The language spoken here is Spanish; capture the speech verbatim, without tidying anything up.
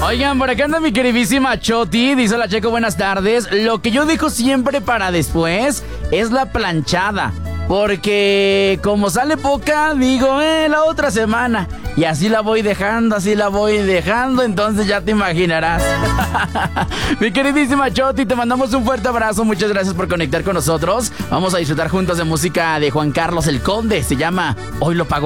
Oigan, por acá anda mi queridísima Choti. Dice la Checo, buenas tardes. Lo que yo dejo siempre para después es la planchada. Porque como sale poca, digo, eh, la otra semana. Y así la voy dejando, así la voy dejando. Entonces ya te imaginarás. Mi queridísima Choti, te mandamos un fuerte abrazo. Muchas gracias por conectar con nosotros. Vamos a disfrutar juntos de música de Juan Carlos el Conde. Se llama Hoy lo pago.